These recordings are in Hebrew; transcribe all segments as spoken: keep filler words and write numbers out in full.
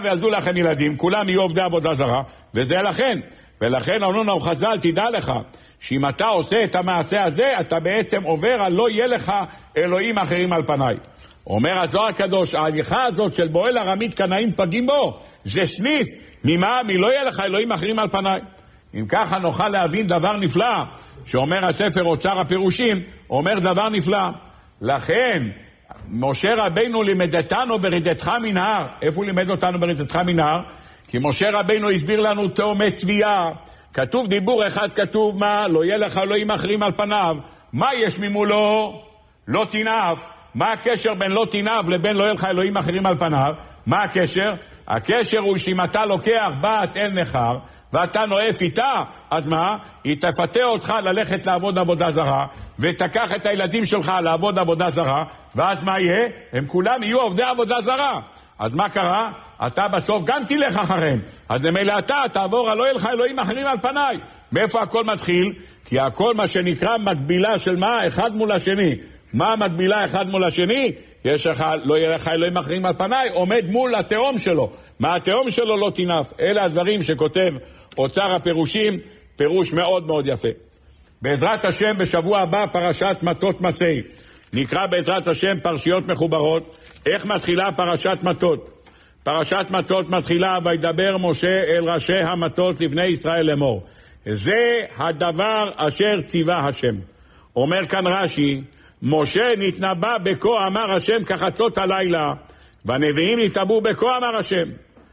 וילדו לכם ילדים, כולם יהיו עובדי עבודה זרה, וזה לכן. ולכן אמרנו לנו חז"ל, תדע לך, שאם אתה עושה את המעשה הזה, אתה בעצם עובר על לא יהיה לך אלוהים אחרים על פניי. אומר הזוהר הקדוש, ההליכה הזאת של בועל ארמית קנאים פגים בו, זה סניף, ממה? מלא יהיה לך אלוהים אחרים על פניי. אם ככה נוכל להבין דבר נפלא, שאומר הספר אוצר הפירושים, אומר דבר נפלא. לכן, משה רבינו לימדתנו ברדתך מנהר. איפה הוא לימד אותנו ברדתך מנהר? כי משה רבינו הסביר לנו תאומי צביעה. כתוב דיבור אחד, כתוב מה? לא יהיה לך אלוהים אחרים על פניו. מה יש ממולו? לא תנאף. מה הקשר בין לא תנאף לבין לא יהיה לך אלוהים אחרים על פניו? מה הקשר? הקשר הוא שאם אתה לוקח בת אל נחר, ואתה נואף איתה, אז מה? היא תפתה אותך ללכת לעבוד עבודה זרה, ותקח את הילדים שלך לעבוד עבודה זרה, ואז מה יהיה? הם כולם יהיו עובדי עבודה זרה. אז מה קרה? אתה בסוף גם תלך אחריהם. אז למילא אתה תעבור, לא יהיה לך אלוהים אחרים על פניי. מאיפה הכל מתחיל? כי הכל מה שנקרא מקבילה של מה? אחד מול השני. מה המקבילה אחד מול השני? יש לך, לא יהיה לך אלוהים אחרים על פניי, עומד מול התאום שלו. מה התאום שלו? לא תנאף. אלה הדברים שכותב אוצר הפירושים, פירוש מאוד מאוד יפה. בעזרת השם בשבוע הבא פרשת מטות מסעי. נקרא בעזרת השם פרשיות מחוברות. איך מתחילה פרשת מטות? פרשת מטות מתחילה, וידבר משה אל ראשי המטות לבני ישראל לאמור. זה הדבר אשר ציווה השם. אומר כאן רש"י, משה נתנבא בכה אמר השם כחצות הלילה, והנביאים נתנבאו בכה אמר השם.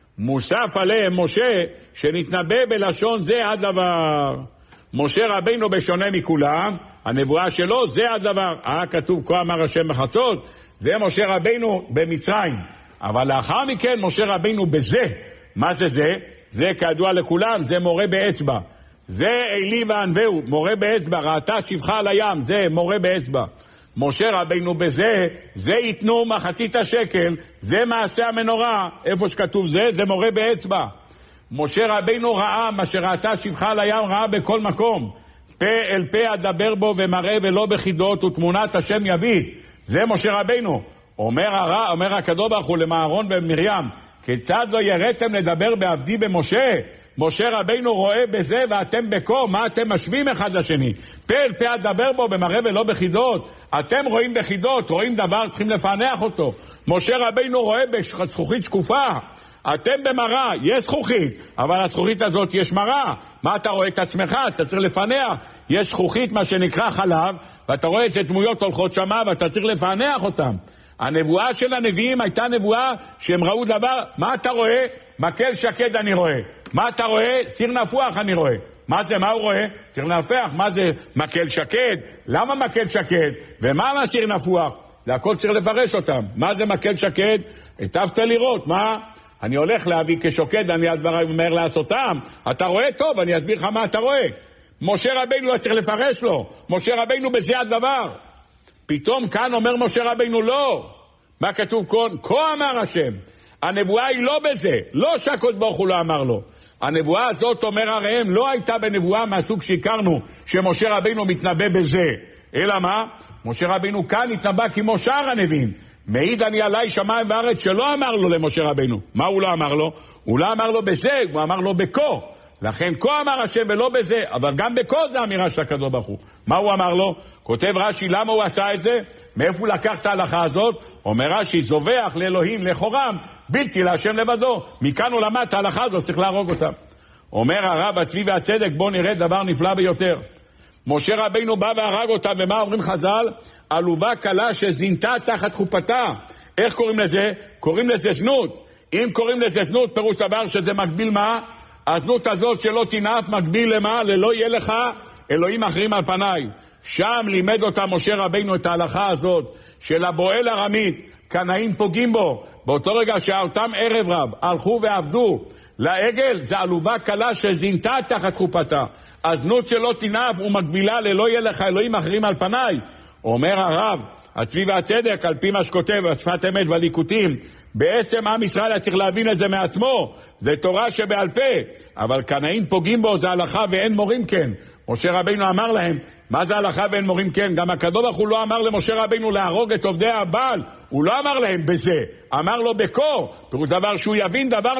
מוסף עליהם משה שנתנבא בלשון זה הדבר. משה רבינו בשונה מכולם, הנבואה שלו זה הדבר. אה, כתוב כה אמר השם בחצות, זה משה רבינו במצרים. אבל לאחר מכן משה רבינו בזה. מה זה זה? זה כידוע לכולם, זה מורה באצבע. זה אלי וענווהו, מורה באצבע, ראתה שפחה על הים, זה מורה באצבע. משה רבינו בזה, זה יתנו מחצית השקל, זה מעשה המנורה, איפה שכתוב זה, זה מורה באצבע. משה רבינו ראה מה שראתה שפחה על הים, ראה בכל מקום. פה אל פה אדבר בו ומראה ולא בחידות, ותמונת השם יביט. זה משה רבינו. אומר הרע, אומר הקדוש ברוך הוא למאהרון ומרים, כיצד לא יראתם לדבר בעבדי במשה? משה רבינו רואה בזה ואתם בכה, מה אתם משווים אחד לשני? פה אל פה אדבר בו במראה ולא בחידות. אתם רואים בחידות, רואים דבר, צריכים לפענח אותו. משה רבינו רואה בזכוכית שקופה. אתם במראה, יש זכוכית, אבל הזכוכית הזאת יש מראה. מה אתה רואה את עצמך? אתה צריך לפענח. יש זכוכית מה שנקרא חלב, ואתה רואה את דמויות הולכות שמה ואתה צריך לפענח אותם. הנבואה של הנביאים הייתה נבואה שהם ראו דבר. מה אתה רואה? מקל שקד אני רואה. מה אתה רואה? סיר נפוח אני רואה. מה זה? מה הוא רואה? סיר נפוח. מה זה מקל שקד? למה מקל שקד? ומה מה סיר נפוח? זה הכל צריך לפרש אותם. מה זה מקל שקד? היטבת לראות. מה? אני הולך להביא כשוקד, אני על דבריי אומר לעשותם. אתה רואה טוב, אני אסביר לך מה אתה רואה. משה רבינו לא צריך לפרש לו. משה רבינו בזה הדבר. פתאום כאן אומר משה רבינו לא. מה כתוב כאן? כה אמר השם. הנבואה היא לא בזה. לא שהקדוש ברוך הוא לא אמר לו. הנבואה הזאת אומר הראם לא הייתה בנבואה מהסוג שהכרנו שמשה רבינו מתנבא בזה. אלא מה? משה רבינו כאן התנבא כמו שאר הנביאים. מעיד אני עליי שמיים וארץ שלא אמר לו למשה רבינו. מה הוא לא אמר לו? הוא לא אמר לו בזה, הוא אמר לו בכה. לכן כה אמר השם ולא בזה, אבל גם בכה זה אמירה של הקדוש ברוך הוא. מה הוא אמר לו? כותב רש"י, למה הוא עשה את זה? מאיפה הוא לקח את ההלכה הזאת? אומר רש"י, זובח לאלוהים לכורם, בלתי להשם לבדו. מכאן הוא למד את ההלכה הזאת, צריך להרוג אותם. אומר הרב הצבי והצדק, בוא נראה דבר נפלא ביותר. משה רבינו בא והרג אותם, ומה אומרים חז"ל? עלובה קלה שזינתה תחת חופתה. איך קוראים לזה? קוראים לזה זנות. אם קוראים לזה זנות, פירוש דבר שזה מקביל מה? הזנות הזאת שלא תנאף מקביל למה? ללא יהיה לך אלוהים אחרים על פניי. שם לימד אותה משה רבינו את ההלכה הזאת של הבועל ארמית, קנאים פוגעים בו. באותו רגע שאותם ערב רב הלכו ועבדו לעגל, זה עלובה קלה שזינתה תחת חופתה. הזנות שלא תנאף ומקבילה ללא יהיה לך אלוהים אחרים על פניי. אומר הרב הצבי והצדק על פי מה שכותב בשפת אמת בליקוטים, בעצם עם ישראל צריך להבין את זה מעצמו, זה תורה שבעל פה, אבל קנאים פוגעים בו זה הלכה ואין מורים כן. משה רבינו אמר להם, מה זה הלכה ואין מורים כן? גם הקדוש ברוך הוא לא אמר למשה רבינו להרוג את עובדי הבעל, הוא לא אמר להם בזה, אמר לו בכה, פירוש דבר שהוא יבין דבר